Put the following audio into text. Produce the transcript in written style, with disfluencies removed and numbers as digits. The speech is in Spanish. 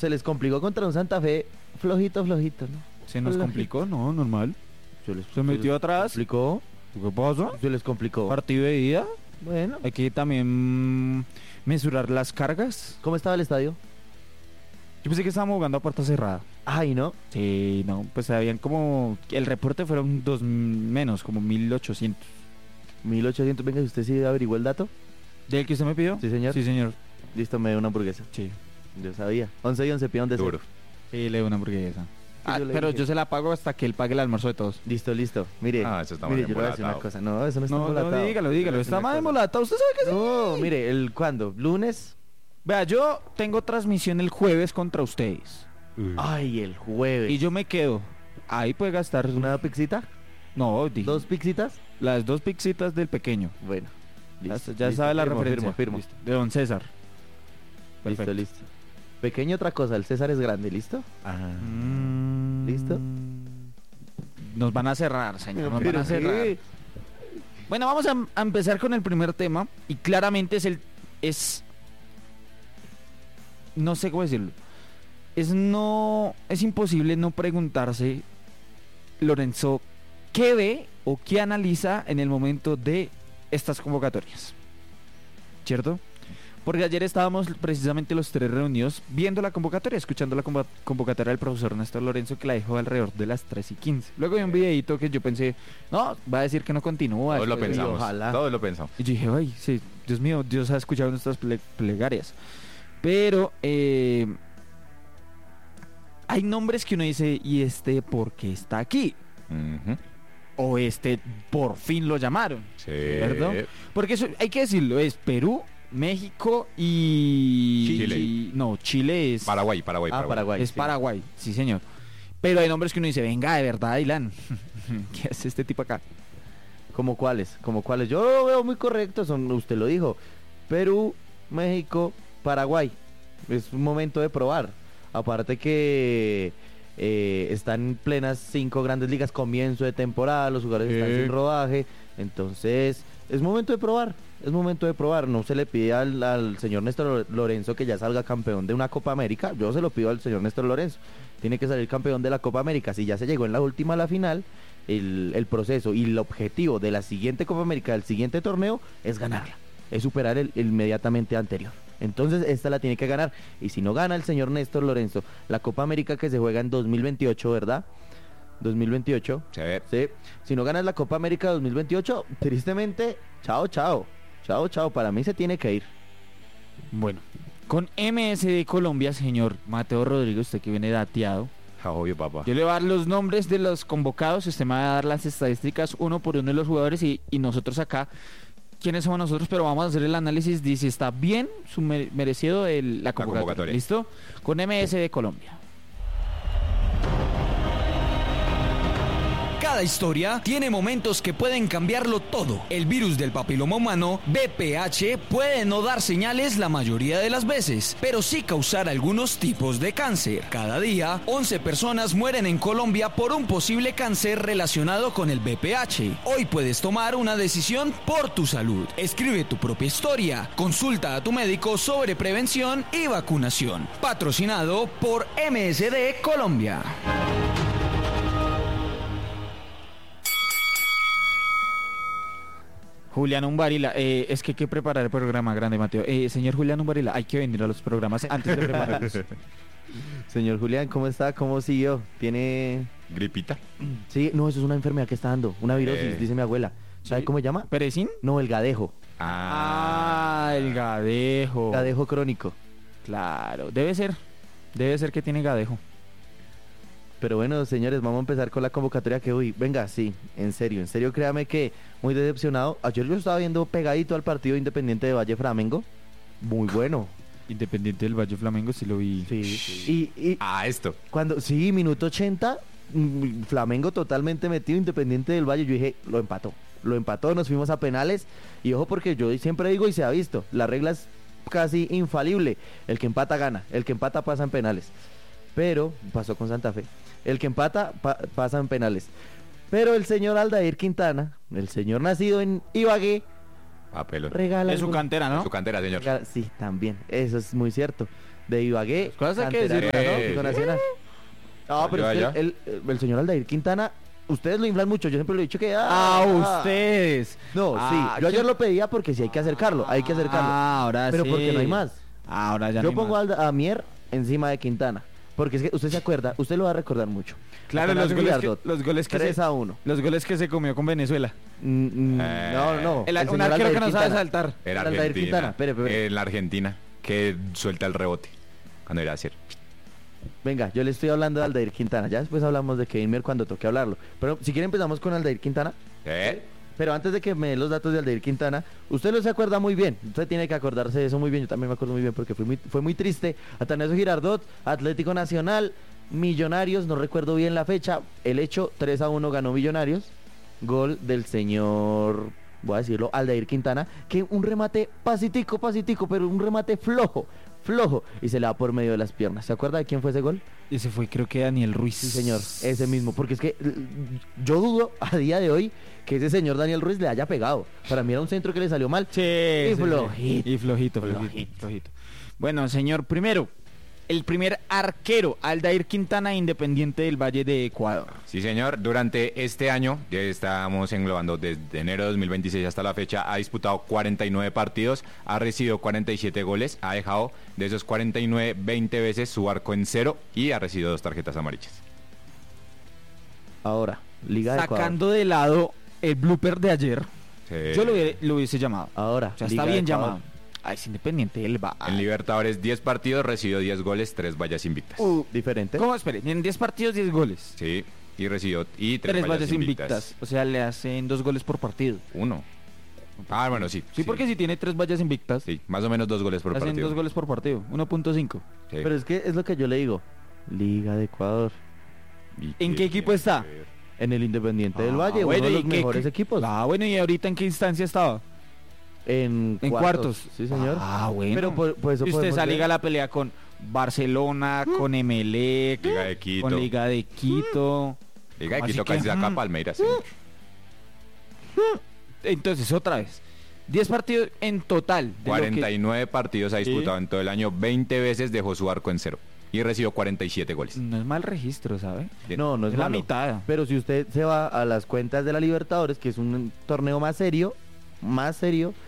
se les complicó contra un Santa Fe flojito, ¿no? ¿Se nos complicó? No, normal. Se metió les atrás. complicó. ¿Qué pasa? Se les complicó. Partido de ida. Bueno. Hay que también mesurar las cargas. ¿Cómo estaba el estadio? Yo pensé que estábamos jugando a puerta cerrada. Ay, ¿no? Sí, no, pues habían como... El reporte fueron 2 menos, como 1800. 1800, venga, ¿usted sí averiguó el dato? ¿Del que usted me pidió? Sí, señor. Sí, señor. Listo, me dio una hamburguesa. Sí. Yo sabía. 11 y 11, ¿pide dónde Duro. Sí, le doy una hamburguesa. yo le Pero dije. yo se la pago hasta que él pague el almuerzo de todos. Listo. Mire, Eso está mire, mal yo le voy a decir una embolatado. cosa. No, eso no está No, embolatado. dígalo. Yo le voy a decir Está una más cosa. embolatado. ¿Usted sabe que sí? No, mire, ¿cuándo? ¿Lunes? Vea, yo tengo transmisión el jueves contra ustedes. Ay, el jueves. Y yo me quedo. Ahí puede gastar... ¿Una pixita? No, dije. ¿2 pixitas? Las 2 pixitas del pequeño. Bueno. Ya listo, sabe la firmo, referencia. Firmo. Listo. De don César. Perfecto. Listo. Pequeño otra cosa, el César es grande, ¿listo? ¿Listo? Nos van a cerrar, señor. Nos van ¿Pero a cerrar. qué? Bueno, vamos a empezar con el primer tema. Y claramente no sé cómo decirlo. Es imposible no preguntarse, Lorenzo, ¿qué ve o qué analiza en el momento de estas convocatorias? ¿Cierto? Porque ayer estábamos precisamente los tres reunidos viendo la convocatoria, escuchando la convocatoria del profesor Néstor Lorenzo, que la dejó alrededor de las 3:15. Luego vi un videito que yo pensé, no, va a decir que no continúa. Todos lo después, pensamos. ojalá. Todos lo pensamos. y yo dije, ay, sí, Dios mío, Dios ha escuchado nuestras plegarias. Pero hay nombres que uno dice, ¿y este por qué está aquí? Ujú. O este por fin lo llamaron, Sí. ¿cierto? Porque eso hay que decirlo, es Perú, México y... Chile. No, Chile es... Paraguay. Paraguay. Es sí. Paraguay, sí señor. Pero hay nombres que uno dice, venga, de verdad, Ilan, ¿qué hace este tipo acá? ¿Cómo cuáles? Yo lo veo muy correcto, usted lo dijo. Perú, México, Paraguay. Es un momento de probar. Aparte que están en plenas 5 grandes ligas, comienzo de temporada, los jugadores están sin rodaje. Entonces, es momento de probar. No se le pide al señor Néstor Lorenzo que ya salga campeón de una Copa América. Yo se lo pido al señor Néstor Lorenzo. Tiene que salir campeón de la Copa América. Si ya se llegó en la última a la final, el proceso y el objetivo de la siguiente Copa América, del siguiente torneo, es ganarla. Es superar el inmediatamente anterior. Entonces esta la tiene que ganar. Y si no gana el señor Néstor Lorenzo la Copa América, que se juega en 2028, ¿verdad? 2028. Sí. Sí. Si no ganas la Copa América 2028, tristemente, chao. Para mí se tiene que ir. Bueno, con MSD Colombia, señor Mateo Rodríguez, usted que viene dateado, Obvio, papá. yo le voy a dar los nombres de los convocados, usted me va a dar las estadísticas uno por uno de los jugadores y nosotros acá, ¿quiénes somos nosotros? Pero vamos a hacer el análisis de si está bien merecido la convocatoria. ¿Listo? Con MSD Colombia. Cada historia tiene momentos que pueden cambiarlo todo. El virus del papiloma humano, VPH, puede no dar señales la mayoría de las veces, pero sí causar algunos tipos de cáncer. Cada día, 11 personas mueren en Colombia por un posible cáncer relacionado con el VPH. Hoy puedes tomar una decisión por tu salud. Escribe tu propia historia. Consulta a tu médico sobre prevención y vacunación. Patrocinado por MSD Colombia. Julián Umbarila, es que hay que preparar el programa grande, Mateo. Señor Julián Umbarila, hay que venir a los programas antes de prepararlos. Señor Julián, ¿cómo está? ¿Cómo siguió? ¿Tiene...? Gripita. Sí, no, eso es una enfermedad que está dando. Una virosis, dice mi abuela. ¿Sabe Sí. cómo se llama? ¿Perecín? No, el gadejo. El gadejo. Gadejo crónico. Claro, debe ser que tiene gadejo. Pero bueno, señores, vamos a empezar con la convocatoria que hoy. Venga, sí, en serio, créame que muy decepcionado. Ayer yo estaba viendo pegadito al partido Independiente de Valle Flamengo. Muy bueno. Independiente del Valle Flamengo, sí lo vi. Sí. Y Esto. cuando, sí, minuto 80, Flamengo totalmente metido, Independiente del Valle, yo dije, lo empató, nos fuimos a penales. Y ojo, porque yo siempre digo y se ha visto, la regla es casi infalible. El que empata gana, el que empata pasa en penales. Pero pasó con Santa Fe. El que empata pasa en penales. Pero el señor Aldair Quintana, el señor nacido en Ibagué, Papelo. regala Es su algún- cantera, ¿no? Su cantera, señor. Sí, también, eso es muy cierto. de Ibagué. cosas hay que canterano decirlas, ¿no? Atlético Nacional. No, pero es Ya, que el señor Aldair Quintana, ustedes lo inflan mucho, yo siempre lo he dicho que... Ustedes. No, Ah, sí, yo ayer lo pedía porque sí hay que acercarlo, hay que acercarlo. Ahora pero sí. porque no hay más. Ahora ya no Yo hay pongo más. a Mier encima de Quintana. Porque es que usted se acuerda, usted lo va a recordar mucho. Claro, los Atanasio goles, Girardot, los goles que 3 se, a 1. los goles que se comió con Venezuela. No. Un señor arquero que Aldair no sabe Quintana. saltar. Era Aldair Argentina. Quintana, espere. En la Argentina, que suelta el rebote cuando irá a hacer. Venga, yo le estoy hablando de Aldair Quintana. Ya después hablamos de Kevin Mier cuando toque hablarlo. Pero si quiere empezamos con Aldair Quintana. Pero antes de que me dé los datos de Aldair Quintana, usted lo se acuerda muy bien. Usted tiene que acordarse de eso muy bien. Yo también me acuerdo muy bien porque fue muy triste. Atanasio Girardot, Atlético Nacional, Millonarios, no recuerdo bien la fecha. El hecho, 3 a 1 ganó Millonarios. Gol del señor, voy a decirlo, Aldair Quintana. Que un remate pasitico, pero un remate flojo. Y se le va por medio de las piernas. ¿Se acuerda de quién fue ese gol? Ese fue creo que Daniel Ruiz. Sí, señor, ese mismo. Porque es que yo dudo a día de hoy que ese señor Daniel Ruiz le haya pegado. Para mí era un centro que le salió mal. Sí, Y sí, flojito. Y flojito. Bueno, señor, primero, el primer arquero, Aldair Quintana, Independiente del Valle de Ecuador. Sí, señor. Durante este año, ya estamos englobando desde enero de 2026 hasta la fecha, ha disputado 49 partidos, ha recibido 47 goles, ha dejado de esos 49 20 veces su arco en cero y ha recibido 2 tarjetas amarillas. Ahora, Liga de Ecuador. Sacando de lado el blooper de ayer, Sí. yo lo hubiese llamado. Ahora, O sea, Liga está de bien Ecuador. llamado. Es Independiente del Valle. En Libertadores, 10 partidos, recibió 10 goles, 3 vallas invictas. Diferente. ¿Cómo? Espere, en 10 partidos, 10 goles. Sí, y recibió 3 3 vallas vallas invictas. O sea, le hacen 2 goles por partido. 1. Ah, bueno, sí. Sí, porque si tiene 3 vallas invictas, Sí, más o menos 2 goles por hacen partido. 2 goles por partido. 1.5. Sí. Pero es que es lo que yo le digo. Liga de Ecuador. ¿Y ¿En qué equipo tiene está? que ver? En el Independiente del Valle, bueno, uno de ¿y los qué- mejores equipos. Ah, bueno, ¿y ahorita en qué instancia estaba? En cuartos. Sí, señor. Ah, bueno. Pero por eso Y usted podemos esa ver- liga la pelea con Barcelona, con Emelec, Liga de Quito. con Liga de Quito. Liga de Así Quito que, casi saca Palmeiras. Sí. Entonces, otra vez. 10 partidos en total. de lo que- 49 partidos ha disputado en todo el año, 20 veces dejó su arco en cero y recibió 47 goles. No es mal registro, ¿sabe? No es Es la malo. mitad. Pero si usted se va a las cuentas de la Libertadores, que es un torneo más serio,